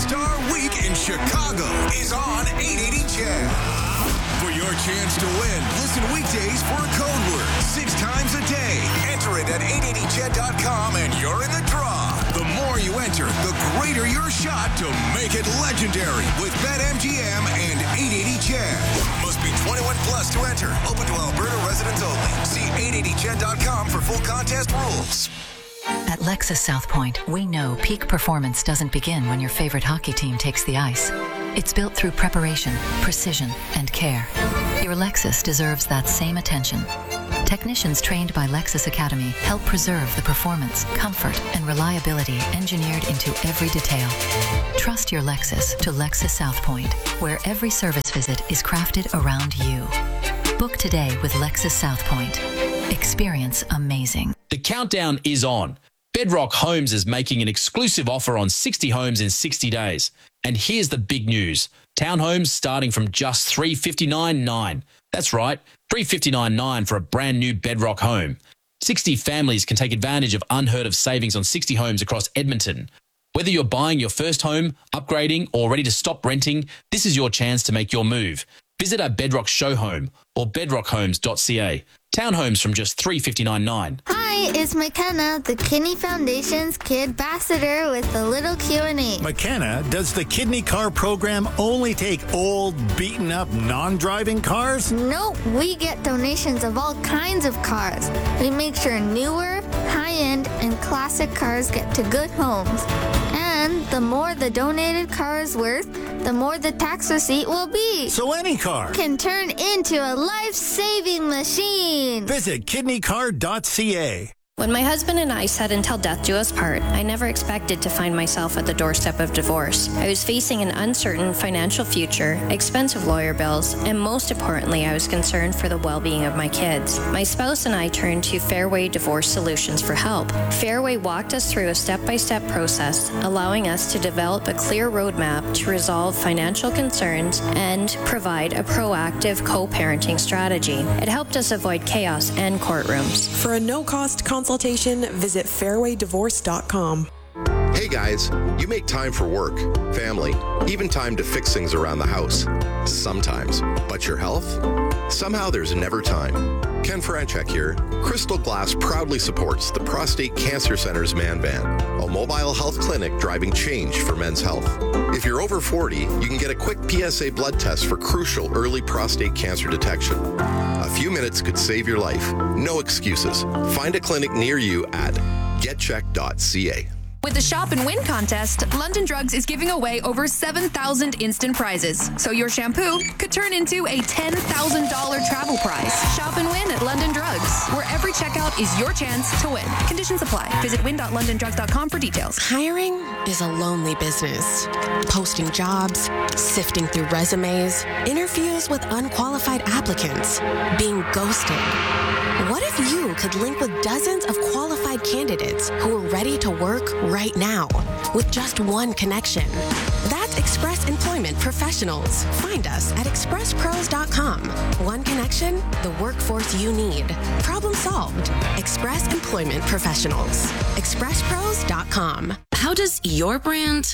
All-Star Week in Chicago is on 880 CHED. For your chance to win, listen weekdays for a code word 6 times a day. Enter it at 880ched.com and you're in the draw. The more you enter, the greater your shot to make it legendary with BetMGM and 880 CHED. Must be 21 plus to enter. Open to Alberta residents only. See 880ched.com for full contest rules. At Lexus South Point, we know peak performance doesn't begin when your favorite hockey team takes the ice. It's built through preparation, precision, and care. Your Lexus deserves that same attention. Technicians trained by Lexus Academy help preserve the performance, comfort, and reliability engineered into every detail. Trust your Lexus to Lexus South Point, where every service visit is crafted around you. Book today with Lexus South Point. Experience amazing. The countdown is on. Bedrock Homes is making an exclusive offer on 60 homes in 60 days. And here's the big news. Townhomes starting from just $359,900. That's right, $359,900 for a brand new Bedrock home. 60 families can take advantage of unheard of savings on 60 homes across Edmonton. Whether you're buying your first home, upgrading, or ready to stop renting, this is your chance to make your move. Visit our Bedrock show home or bedrockhomes.ca. Townhomes from just $359,900. Hi, it's McKenna, the Kidney Foundation's Kid Ambassador with a little Q&A. McKenna, does the Kidney Car program only take old, beaten-up, non-driving cars? Nope, we get donations of all kinds of cars. We make sure newer, high-end, and classic cars get to good homes. And the more the donated car is worth, the more the tax receipt will be. So any car can turn into a life-saving machine. Visit kidneycar.ca. When my husband and I said until death do us part, I never expected to find myself at the doorstep of divorce. I was facing an uncertain financial future, expensive lawyer bills, and most importantly, I was concerned for the well-being of my kids. My spouse and I turned to Fairway Divorce Solutions for help. Fairway walked us through a step-by-step process, allowing us to develop a clear roadmap to resolve financial concerns and provide a proactive co-parenting strategy. It helped us avoid chaos and courtrooms. For a no-cost consultation, visit fairwaydivorce.com. Hey guys, you make time for work, family, even time to fix things around the house. Sometimes. But your health? Somehow there's never time. Ken Franchek here. Crystal Glass proudly supports the Prostate Cancer Center's Man Van, a mobile health clinic driving change for men's health. If you're over 40, you can get a quick PSA blood test for crucial early prostate cancer detection. A few minutes could save your life. No excuses. Find a clinic near you at getcheck.ca. With the Shop and Win contest, London Drugs is giving away over 7,000 instant prizes. So your shampoo could turn into a $10,000 travel prize. Shop and win at London Drugs, where every checkout is your chance to win. Conditions apply. Visit win.londondrugs.com for details. Hiring is a lonely business. Posting jobs, sifting through resumes, interviews with unqualified applicants, being ghosted. What if you could link with dozens of qualified candidates who are ready to work right now with just one connection? That's Express Employment Professionals. Find us at expresspros.com. One connection, the workforce you need. Problem solved. Express Employment Professionals. expresspros.com. How does your brand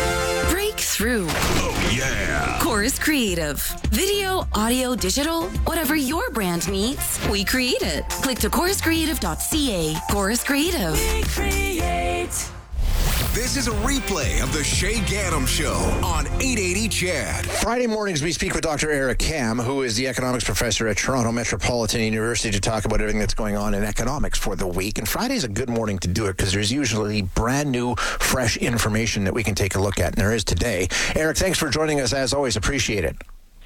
break through? Oh, yeah. Chorus Creative. Video, audio, digital, whatever your brand needs, we create it. Click to choruscreative.ca. Chorus Creative. We create. This is a replay of the Shay Gaddam Show on 880 CHED. Friday mornings, we speak with Dr. Eric Kam, who is the economics professor at Toronto Metropolitan University, to talk about everything that's going on in economics for the week. And Friday's a good morning to do it because there's usually brand new, fresh information that we can take a look at, and there is today. Eric, thanks for joining us. As always, appreciate it.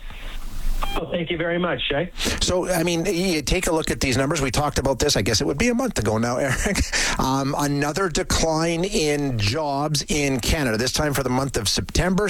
Well, thank you very much, Shay. So, I mean, you take a look at these numbers. We talked about this, I guess it would be a month ago now, Eric. Another decline in jobs in Canada, this time for the month of September.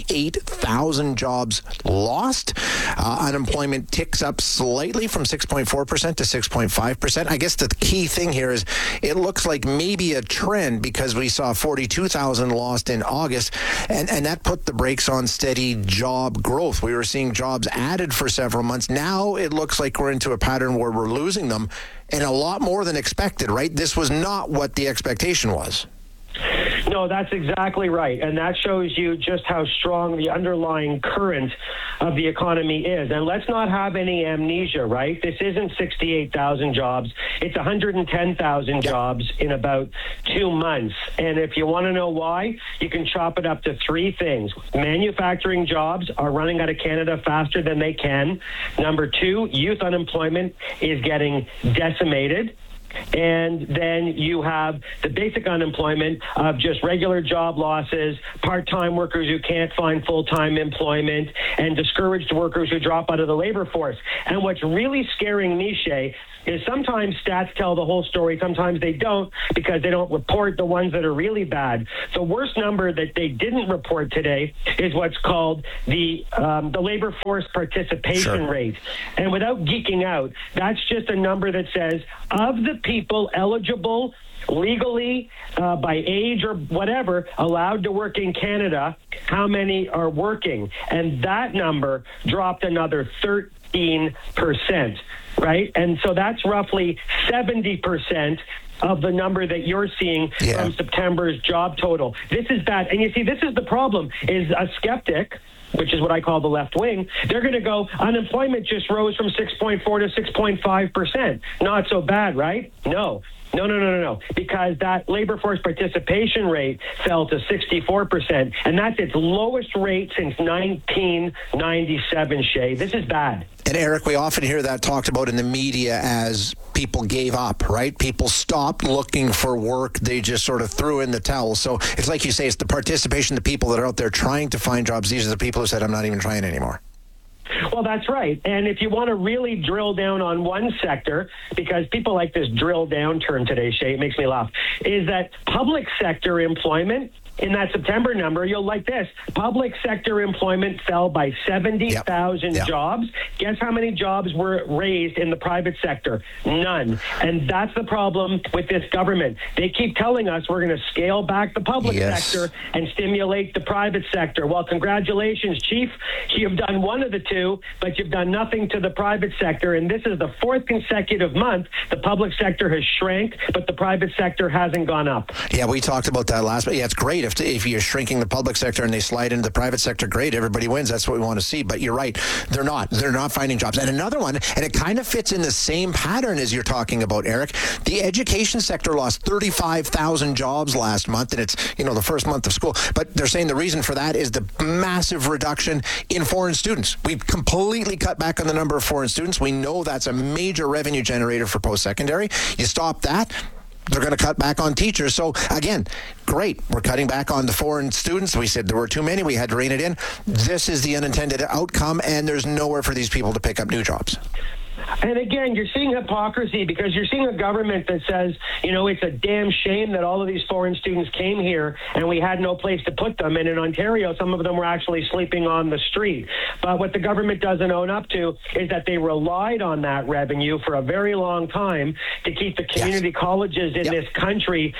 68,000 jobs lost. Unemployment ticks up slightly from 6.4% to 6.5%. I guess the key thing here is it looks like maybe a trend because we saw 42,000 lost in August, and that put the brakes on steady job growth. We were seeing jobs added for several months. Now it looks like we're into a pattern where we're losing them, and a lot more than expected, right? This was not what the expectation was. No, that's exactly right. And that shows you just how strong the underlying current of the economy is. And let's not have any amnesia, right? This isn't 68,000 jobs. It's 110,000 jobs in about 2 months. And if you want to know why, you can chop it up to three things. Manufacturing jobs are running out of Canada faster than they can. Number two, youth unemployment is getting decimated. And then you have the basic unemployment of just regular job losses, part-time workers who can't find full-time employment, and discouraged workers who drop out of the labor force. And what's really scaring me, Shay, is sometimes stats tell the whole story. Sometimes they don't, because they don't report the ones that are really bad. The worst number that they didn't report today is what's called the labor force participation rate. And without geeking out, that's just a number that says of the people eligible legally by age or whatever allowed to work in Canada, how many are working? And that number dropped another 13%, right? And so that's roughly 70% of the number that you're seeing from September's job total. This is bad. And you see, this is the problem, is a skeptic, which is what I call the left wing, they're going to go, unemployment just rose from 6.4 to 6.5%. Not so bad, right? No. Because that labor force participation rate fell to 64%, and that's its lowest rate since 1997, Shay. This is bad. And Eric, we often hear that talked about in the media as people gave up, right? People stopped looking for work. They just sort of threw in the towel. So it's like you say, it's the participation, the people that are out there trying to find jobs. These are the people who said, I'm not even trying anymore. Well, that's right. And if you want to really drill down on one sector, because people like this drill down term today, Shay, it makes me laugh, is that public sector employment, in that September number, you'll like this. Public sector employment fell by 70,000 jobs. Guess how many jobs were raised in the private sector? None. And that's the problem with this government. They keep telling us we're going to scale back the public sector and stimulate the private sector. Well, congratulations, Chief. You've done one of the two, but you've done nothing to the private sector. And this is the fourth consecutive month the public sector has shrank, but the private sector hasn't gone up. Yeah, we talked about that last, but yeah, it's great. If you're shrinking the public sector and they slide into the private sector, great, everybody wins. That's what we want to see. But you're right, they're not finding jobs. And another one, and it kind of fits in the same pattern as you're talking about, Eric. The education sector lost 35,000 jobs last month, and it's the first month of school. But they're saying the reason for that is the massive reduction in foreign students. We've completely cut back on the number of foreign students. We know that's a major revenue generator for post-secondary. You stop that, they're going to cut back on teachers. So again, great. We're cutting back on the foreign students. We said there were too many. We had to rein it in. This is the unintended outcome, and there's nowhere for these people to pick up new jobs. And again, you're seeing hypocrisy, because you're seeing a government that says, it's a damn shame that all of these foreign students came here and we had no place to put them. And in Ontario, some of them were actually sleeping on the street. But what the government doesn't own up to is that they relied on that revenue for a very long time to keep the community colleges in this country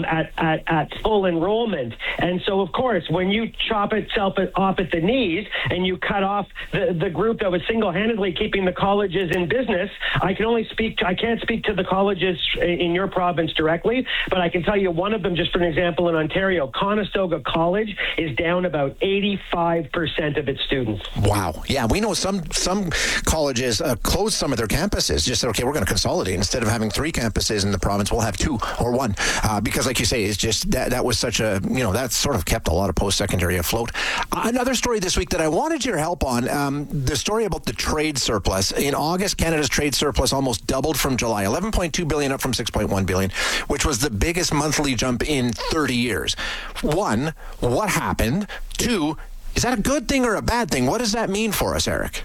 at full enrollment. And so, of course, when you chop itself off at the knees and you cut off the group that was single-handedly keeping the colleges in business, I can't speak to the colleges in your province directly, but I can tell you one of them, just for an example, in Ontario, Conestoga College is down about 85% of its students. Wow. Yeah, we know some colleges closed some of their campuses. Just said, okay, we're going to consolidate. Instead of having 3 campuses in the province, we'll have 2 or 1. Because like you say, it's just that was such a, that sort of kept a lot of post-secondary afloat. Another story this week that I wanted your help on, the story about the trade surplus. In August, Canada's trade surplus almost doubled from July, 11.2 billion up from 6.1 billion, which was the biggest monthly jump in 30 years. 1, what happened? 2, is that a good thing or a bad thing? What does that mean for us, Eric?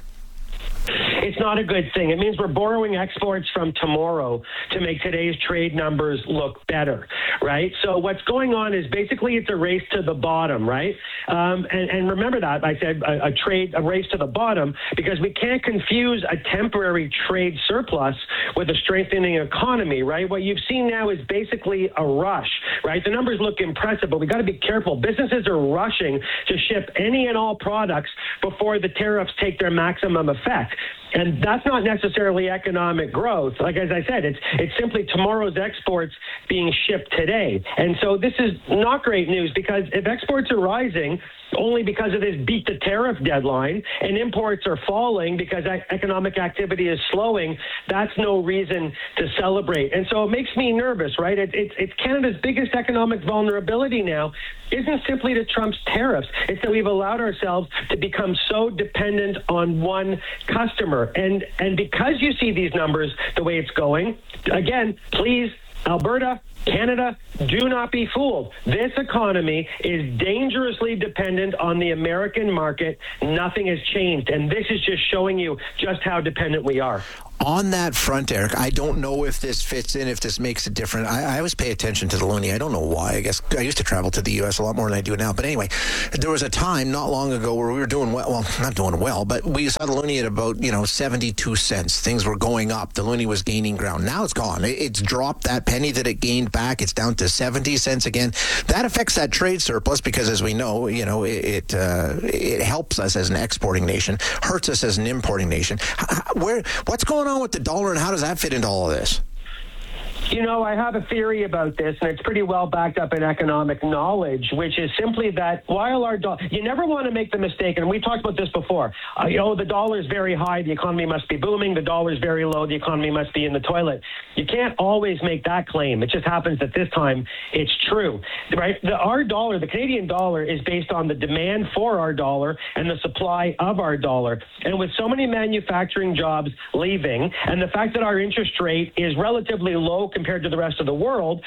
It's not a good thing. It means we're borrowing exports from tomorrow to make today's trade numbers look better, right? So what's going on is basically it's a race to the bottom, right? And remember that I said a race to the bottom, because we can't confuse a temporary trade surplus with a strengthening economy, right? What you've seen now is basically a rush, right? The numbers look impressive, but we got to be careful. Businesses are rushing to ship any and all products before the tariffs take their maximum effect. product. And that's not necessarily economic growth. Like, as I said, it's simply tomorrow's exports being shipped today. And so this is not great news, because if exports are rising only because of this beat the tariff deadline and imports are falling because economic activity is slowing, that's no reason to celebrate. And so it makes me nervous, right? It's Canada's biggest economic vulnerability now isn't simply to Trump's tariffs. It's that we've allowed ourselves to become so dependent on one customer. And because you see these numbers the way it's going, again, please, Alberta, Canada, do not be fooled. This economy is dangerously dependent on the American market. Nothing has changed. And this is just showing you just how dependent we are. On that front, Eric, I don't know if this fits in, if this makes it different. I always pay attention to the loonie. I don't know why. I guess I used to travel to the U.S. a lot more than I do now. But anyway, there was a time not long ago where we were doing well, not doing well, but we saw the loonie at about, 72 cents. Things were going up. The loonie was gaining ground. Now it's gone. It's dropped that penny that it gained back. It's down to 70 cents again. That affects that trade surplus because, as we know, it helps us as an exporting nation, hurts us as an importing nation. What's going on with the dollar, and how does that fit into all of this? I have a theory about this, and it's pretty well backed up in economic knowledge, which is simply that while our dollar, you never want to make the mistake, and we've talked about this before, the dollar is very high, the economy must be booming, the dollar is very low, the economy must be in the toilet. You can't always make that claim. It just happens that this time it's true, right? Our dollar, the Canadian dollar, is based on the demand for our dollar and the supply of our dollar. And with so many manufacturing jobs leaving, and the fact that our interest rate is relatively low compared to the rest of the world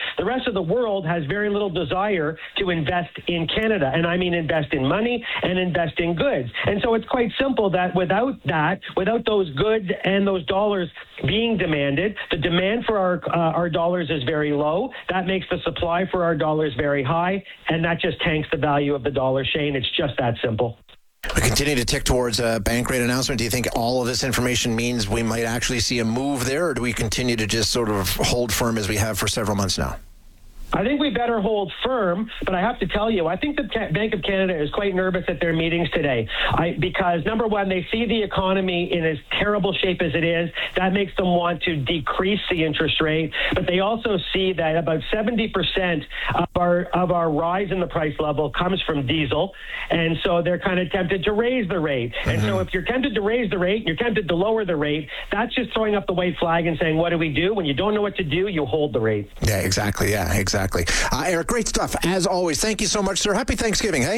has very little desire to invest in Canada. And I mean invest in money and invest in goods. And so it's quite simple that without those goods and those dollars being demanded, the demand for our dollars is very low. That makes the supply for our dollars very high, and that just tanks the value of the dollar, Shane. It's just that simple. We continue to tick towards a bank rate announcement. Do you think all of this information means we might actually see a move there, or do we continue to just sort of hold firm as we have for several months now? I think we better hold firm, but I have to tell you, I think the Bank of Canada is quite nervous at their meetings today because, number one, they see the economy in as terrible shape as it is. That makes them want to decrease the interest rate, but they also see that about 70% of our rise in the price level comes from diesel, and so they're kind of tempted to raise the rate. And so if you're tempted to raise the rate, you're tempted to lower the rate, that's just throwing up the white flag and saying, what do we do? When you don't know what to do, you hold the rate. Yeah, exactly. Eric, great stuff. As always, thank you so much, sir. Happy Thanksgiving, hey?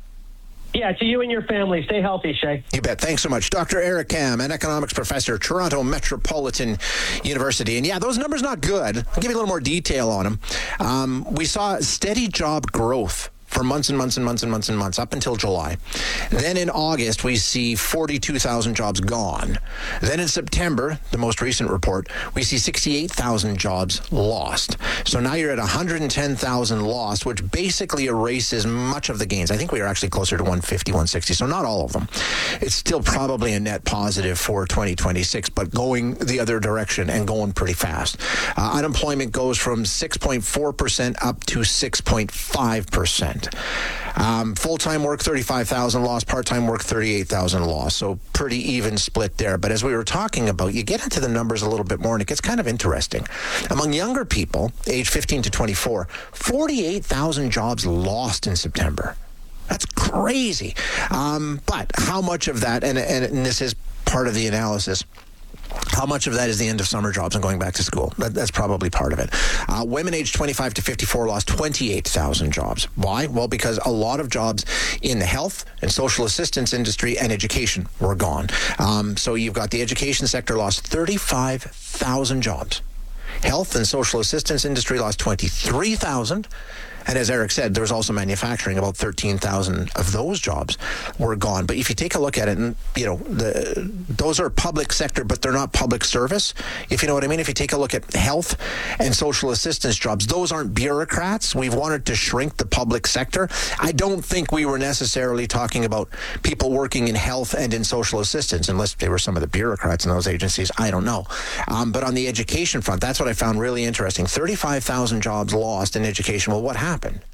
Yeah, to you and your family. Stay healthy, Shay. You bet. Thanks so much. Dr. Eric Kam, an economics professor, Toronto Metropolitan University. And yeah, those numbers not good. I'll give you a little more detail on them. We saw steady job growth for months and months and months and months and months up until July. Then in August, we see 42,000 jobs gone. Then in September, the most recent report, we see 68,000 jobs lost. So now you're at 110,000 lost, which basically erases much of the gains. I think we are actually closer to 150, 160, so not all of them. It's still probably a net positive for 2026, but going the other direction and going pretty fast. Unemployment goes from 6.4% up to 6.5%. Full-time work, 35,000 lost. Part-time work, 38,000 lost. So pretty even split there. But as we were talking about, you get into the numbers a little bit more, and it gets kind of interesting. Among younger people, age 15 to 24, 48,000 jobs lost in September. That's crazy. But how much of that, and this is part of the analysis, how much of that is the end of summer jobs and going back to school? That's probably part of it. Women aged 25 to 54 lost 28,000 jobs. Why? Well, because a lot of jobs in the health and social assistance industry and education were gone. So you've got the education sector lost 35,000 jobs. Health and social assistance industry lost 23,000. And as Eric said, there was also manufacturing. About 13,000 of those jobs were gone. But if you take a look at it, and those are public sector, but they're not public service, if you know what I mean. If you take a look at health and social assistance jobs, those aren't bureaucrats. We've wanted to shrink the public sector. I don't think we were necessarily talking about people working in health and in social assistance, unless they were some of the bureaucrats in those agencies. I don't know. But on the education front, that's what I found really interesting. 35,000 jobs lost in education. Well, what happened?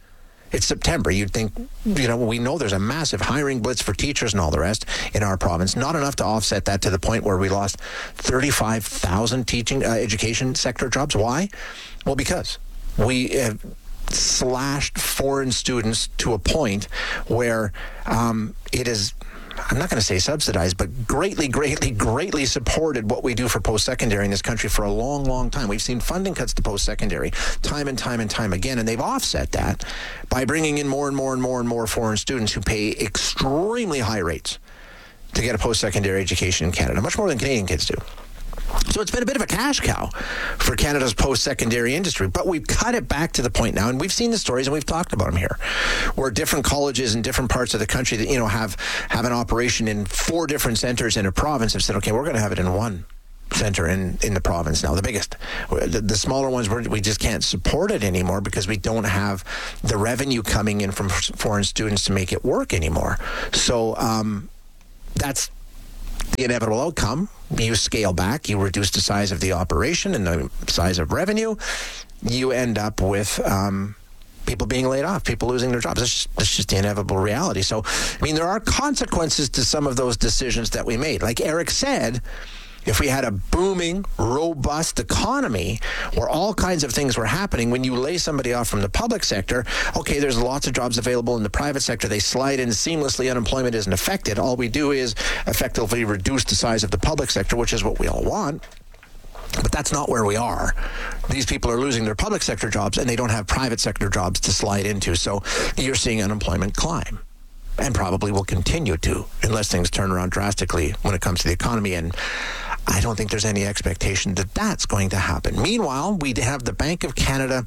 It's September. You'd think, we know there's a massive hiring blitz for teachers and all the rest in our province. Not enough to offset that to the point where we lost 35,000 teaching education sector jobs. Why? Well, because we have slashed foreign students to a point where it is, I'm not going to say subsidized, but greatly supported what we do for post-secondary in this country for a long, long time. We've seen funding cuts to post-secondary time and time again, and they've offset that by bringing in more and more foreign students who pay extremely high rates to get a post-secondary education in Canada, much more than Canadian kids do. So it's been a bit of a cash cow for Canada's post-secondary industry, but we've cut it back to the point now, and we've seen the stories and we've talked about them here, where different colleges in different parts of the country that have an operation in 4 different centers in a province have said, okay, we're going to have it in one center in the province now, the biggest. The smaller ones, we just can't support it anymore because we don't have the revenue coming in from foreign students to make it work anymore. So that's the inevitable outcome. You scale back, you reduce the size of the operation and the size of revenue, you end up with people being laid off, people losing their jobs. That's just the inevitable reality. So, there are consequences to some of those decisions that we made. Like Eric said, if we had a booming, robust economy where all kinds of things were happening, when you lay somebody off from the public sector, okay, there's lots of jobs available in the private sector. They slide in seamlessly. Unemployment isn't affected. All we do is effectively reduce the size of the public sector, which is what we all want. But that's not where we are. These people are losing their public sector jobs, and they don't have private sector jobs to slide into. So you're seeing unemployment climb, and probably will continue to, unless things turn around drastically when it comes to the economy. And I don't think there's any expectation that that's going to happen. Meanwhile, we have the Bank of Canada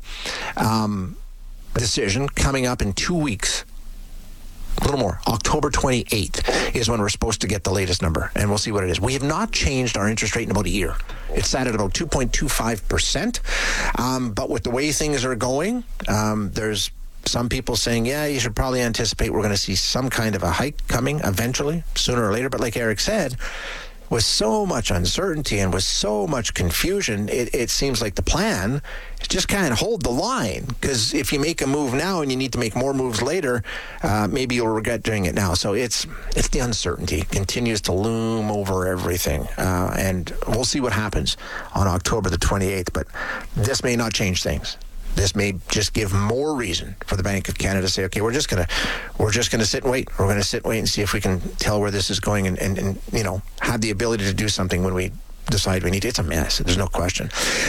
decision coming up in 2 weeks. A little more. October 28th is when we're supposed to get the latest number, and we'll see what it is. We have not changed our interest rate in about a year. It's sat at about 2.25%. But with the way things are going, there's some people saying, yeah, you should probably anticipate we're going to see some kind of a hike coming eventually, sooner or later. But like Eric said, with so much uncertainty and with so much confusion, it seems like the plan is just kind of hold the line. Because if you make a move now and you need to make more moves later, maybe you'll regret doing it now. So it's the uncertainty continues to loom over everything. And we'll see what happens on October the 28th. But this may not change things. This may just give more reason for the Bank of Canada to say, okay, we're just gonna sit and wait. We're gonna sit and wait and see if we can tell where this is going and have the ability to do something when we decide we need to. It's a mess. There's no question.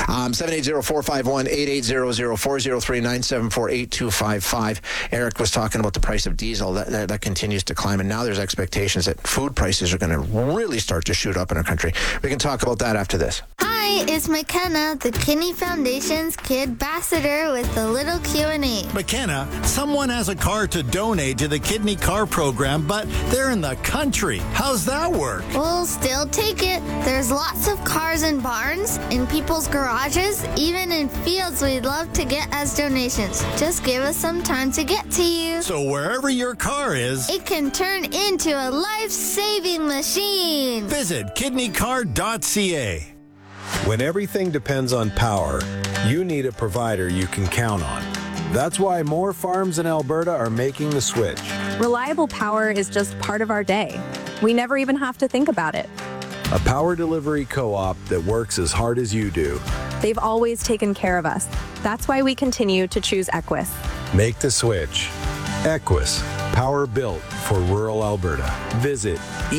780-451-8800-403-974-8255. Eric was talking about the price of diesel. That continues to climb, and now there's expectations that food prices are going to really start to shoot up in our country. We can talk about that after this. Hi, it's McKenna, the Kidney Foundation's Kid Ambassador with the little Q&A. McKenna, someone has a car to donate to the Kidney Car Program, but they're in the country. How's that work? We'll still take it. There's lots of cars in barns, in people's garages, even in fields we'd love to get as donations. Just give us some time to get to you. So wherever your car is, it can turn into a life-saving machine. Visit kidneycar.ca. When everything depends on power, you need a provider you can count on. That's why more farms in Alberta are making the switch. Reliable power is just part of our day. We never even have to think about it. A power delivery co-op that works as hard as you do. They've always taken care of us. That's why we continue to choose Equus. Make the switch. Equus, power built for rural Alberta. Visit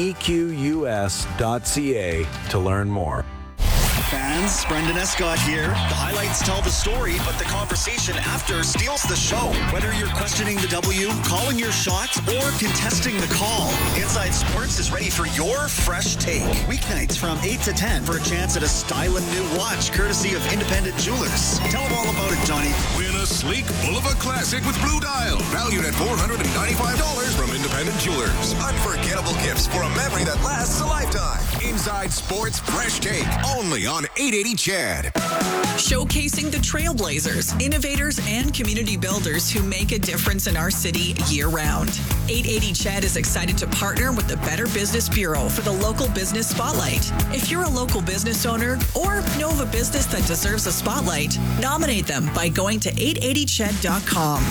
equs.ca to learn more. Fans, Brendan Escott here. The highlights tell the story, but the conversation after steals the show. Whether you're questioning the W, calling your shot, or contesting the call, Inside Sports is ready for your fresh take. Weeknights from 8 to 10 for a chance at a styling new watch courtesy of Independent Jewelers. Tell them all about it, Johnny. Win a sleek Boulevard Classic with Blue Dial. Valued at $495 from Independent Jewelers. Unforgettable gifts for a memory that lasts a lifetime. Inside Sports Fresh Take. Only on 880 CHED. Showcasing the trailblazers, innovators, and community builders who make a difference in our city year-round. 880 CHED is excited to partner with the Better Business Bureau for the Local Business Spotlight. If you're a local business owner or know of a business that deserves a spotlight, nominate them by going to 880ched.com. Every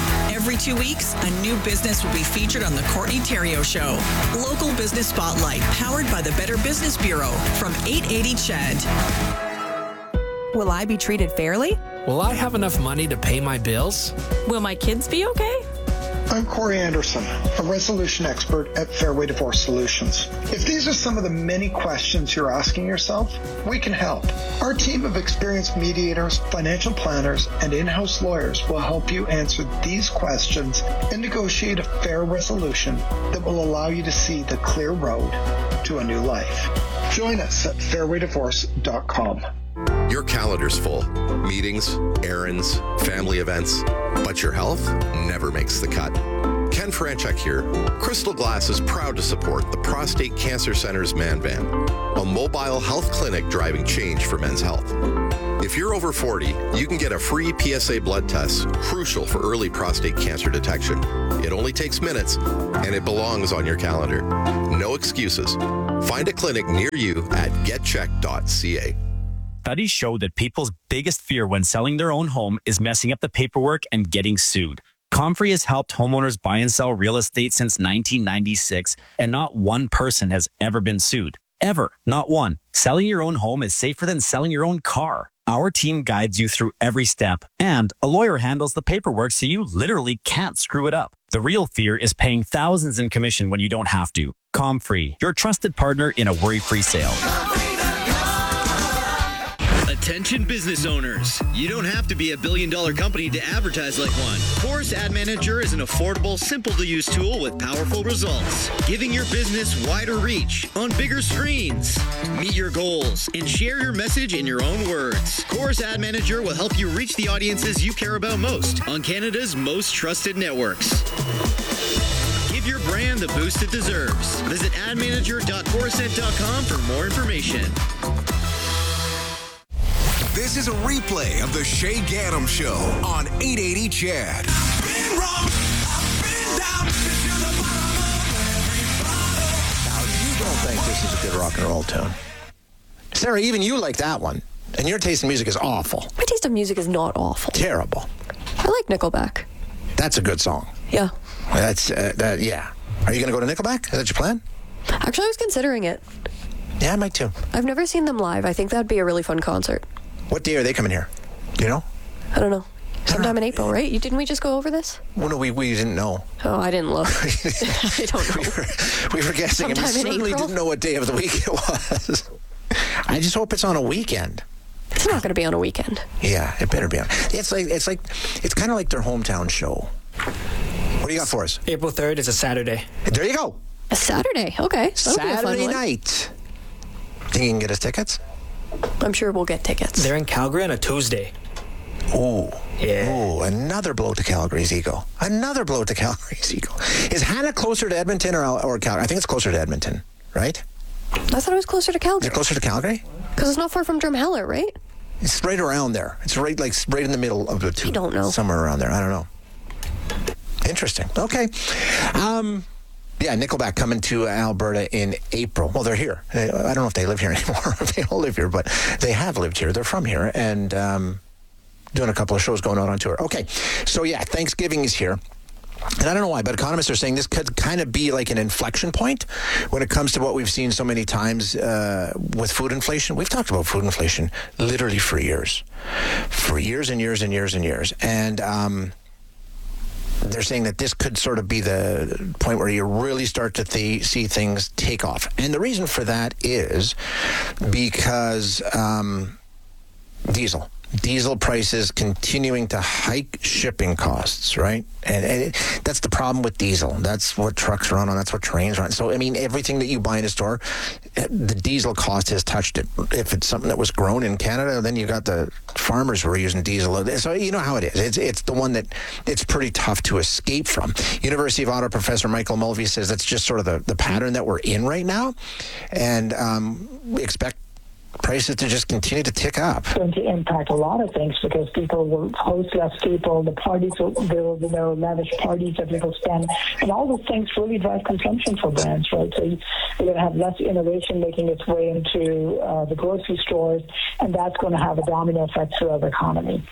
Every 2 weeks, a new business will be featured on the Courtney Theriault Show. Local Business Spotlight, powered by the Better Business Bureau from 880 CHED. Will I be treated fairly? Will I have enough money to pay my bills? Will my kids be okay? I'm Corey Anderson, a resolution expert at Fairway Divorce Solutions. If these are some of the many questions you're asking yourself, we can help. Our team of experienced mediators, financial planners, and in-house lawyers will help you answer these questions and negotiate a fair resolution that will allow you to see the clear road to a new life. Join us at fairwaydivorce.com. Your calendar's full. Meetings, errands, family events, but your health never makes the cut. Ken Franchuk here. Crystal Glass is proud to support the Prostate Cancer Center's Man Van, a mobile health clinic driving change for men's health. If you're over 40, you can get a free PSA blood test, crucial for early prostate cancer detection. It only takes minutes, and it belongs on your calendar. No excuses. Find a clinic near you at getcheck.ca. Studies show that people's biggest fear when selling their own home is messing up the paperwork and getting sued. Comfrey has helped homeowners buy and sell real estate since 1996, and not one person has ever been sued. Ever. Not one. Selling your own home is safer than selling your own car. Our team guides you through every step, and a lawyer handles the paperwork so you literally can't screw it up. The real fear is paying thousands in commission when you don't have to. Comfrey, your trusted partner in a worry-free sale. Attention business owners. You don't have to be a billion-dollar company to advertise like one. Chorus Ad Manager is an affordable, simple-to-use tool with powerful results, giving your business wider reach on bigger screens. Meet your goals and share your message in your own words. Chorus Ad Manager will help you reach the audiences you care about most on Canada's most trusted networks. Give your brand the boost it deserves. Visit admanager.chorusnet.com for more information. This is a replay of the Shay Gaddam Show on 880 CHED. Now, you don't think this is a good rock and roll tune. Sarah, even you like that one. And your taste in music is awful. My taste in music is not awful. Terrible. I like Nickelback. That's a good song. Yeah. That's, yeah. Are you going to go to Nickelback? Is that your plan? Actually, I was considering it. Yeah, I might too. I've never seen them live. I think that'd be a really fun concert. What day are they coming here? Do you know? I don't know. Sometime in April, right? Didn't we just go over this? Well, no, we didn't know. Oh, I didn't look. I don't know. We were guessing, and we certainly didn't know what day of the week it was. I just hope it's on a weekend. It's not going to be on a weekend. Yeah, it better be on. It's kind of like their hometown show. What do you got for us? April 3rd is a Saturday. There you go. A Saturday. Okay. Saturday night. Think you can get us tickets? I'm sure we'll get tickets. They're in Calgary on a Tuesday. Oh. Yeah. Oh, another blow to Calgary's ego. Another blow to Calgary's ego. Is Hannah closer to Edmonton or Calgary? I think it's closer to Edmonton, right? I thought it was closer to Calgary. Is it closer to Calgary? Because it's not far from Drumheller, right? It's right around there. It's right in the middle of the two. I don't know. Somewhere around there. I don't know. Interesting. Okay. Yeah, Nickelback coming to Alberta in April. Well, they're here. I don't know if they live here anymore, if they all live here, but they have lived here. They're from here, and doing a couple of shows going on tour. Okay, so yeah, Thanksgiving is here. And I don't know why, but economists are saying this could kind of be like an inflection point when it comes to what we've seen so many times with food inflation. We've talked about food inflation literally for years. For years and years and years and years. And they're saying that this could sort of be the point where you really start to see things take off. And the reason for that is because diesel prices continuing to hike shipping costs, right? And that's the problem with diesel. That's what trucks run on. That's what trains run. So, I mean, everything that you buy in a store, the diesel cost has touched it. If it's something that was grown in Canada, then you got the farmers who are using diesel. So you know how it is. It's the one that it's pretty tough to escape from. University of Ottawa professor Michael Mulvey says that's just sort of the pattern that we're in right now. And we expect prices to just continue to tick up. It's going to impact a lot of things because people will host less people, the parties there will be no lavish parties that people spend, and all those things really drive consumption for brands, right? So you're going to have less innovation making its way into the grocery stores, and that's going to have a domino effect throughout the economy.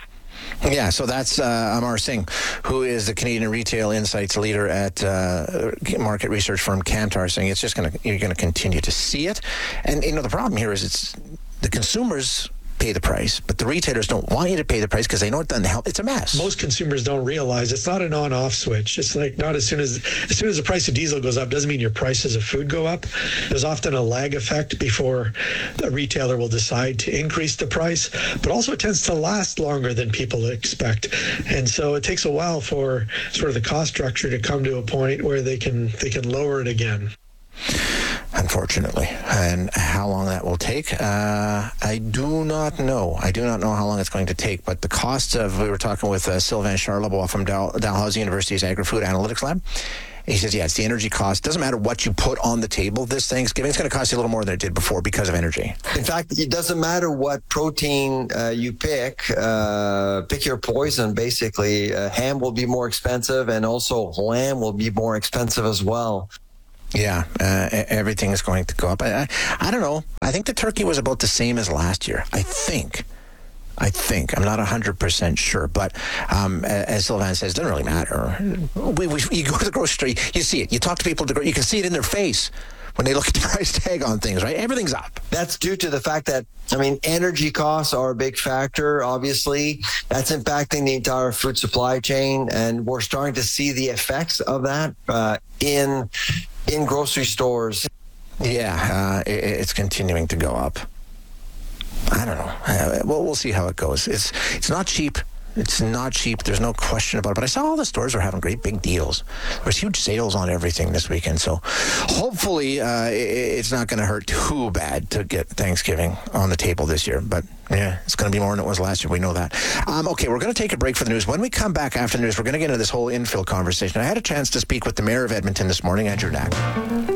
Yeah, so that's Amar Singh, who is the Canadian Retail Insights leader at market research firm Kantar, saying it's just you're going to continue to see it. And, the problem here is it's the consumers pay the price, but the retailers don't want you to pay the price because they know it doesn't help. It's a mess. Most consumers don't realize it's not an on-off switch. It's like not as soon as the price of diesel goes up doesn't mean your prices of food go up. There's often a lag effect before a retailer will decide to increase the price, but also it tends to last longer than people expect. And so it takes a while for sort of the cost structure to come to a point where they can lower it again. Unfortunately. And how long that will take, I do not know. I do not know how long it's going to take, but the cost we were talking with Sylvain Charlebois from Dalhousie University's Agri-Food Analytics Lab. He says, it's the energy cost. Doesn't matter what you put on the table this Thanksgiving. It's going to cost you a little more than it did before because of energy. In fact, it doesn't matter what protein you pick. Pick your poison, basically. Ham will be more expensive, and also lamb will be more expensive as well. Yeah, everything is going to go up. I don't know. I think the turkey was about the same as last year. I think. I'm not 100% sure, but as Sylvain says, it doesn't really matter. You go to the grocery store, you see it. You talk to people, you can see it in their face when they look at the price tag on things, right? Everything's up. That's due to the fact that, energy costs are a big factor, obviously. That's impacting the entire food supply chain, and we're starting to see the effects of that in grocery stores. Yeah, it's continuing to go up. I don't know. We'll see how it goes. It's not cheap. It's not cheap. There's no question about it. But I saw all the stores were having great big deals. There's huge sales on everything this weekend. So hopefully it's not going to hurt too bad to get Thanksgiving on the table this year. But yeah, it's going to be more than it was last year. We know that. Okay, we're going to take a break for the news. When we come back after the news, we're going to get into this whole infill conversation. I had a chance to speak with the mayor of Edmonton this morning, Andrew Knack.